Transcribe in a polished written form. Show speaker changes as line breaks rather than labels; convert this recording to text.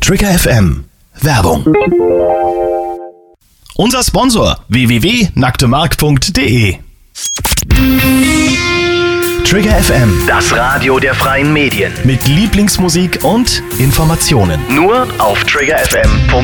Trigger FM Werbung. Unser Sponsor www.nacktemark.de. Trigger FM,
Das Radio der freien Medien.
mit Lieblingsmusik und Informationen.
Nur auf triggerfm.de.